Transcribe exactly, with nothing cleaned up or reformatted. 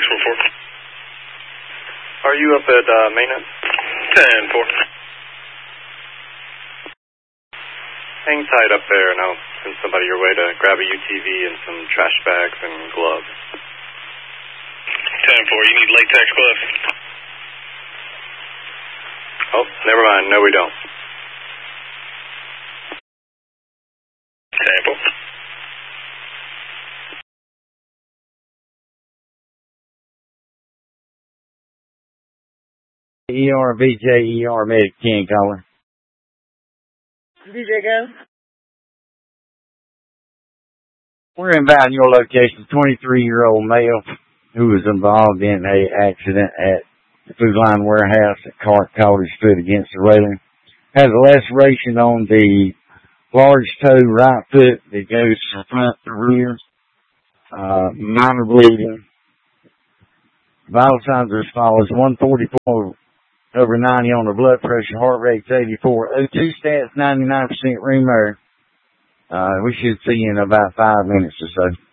four four. Are you up at uh, maintenance? ten four. Hang tight up there and I'll send somebody your way to grab a U T V and some trash bags and gloves. ten four, you need latex gloves? Oh, never mind. No, we don't. ten four. E R V J E R Medic ten caller. D J go. We're inbound your location. twenty-three-year-old male who was involved in a accident at the Food Line Warehouse. A cart caught his foot against the railing. Has a laceration on the large toe right foot that goes from front to rear. Uh, minor bleeding. Vital signs are as follows. one forty-four over ninety on the blood pressure. Heart rate's eighty-four. O two stats ninety-nine percent room air. Uh, we should see you in about five minutes or so.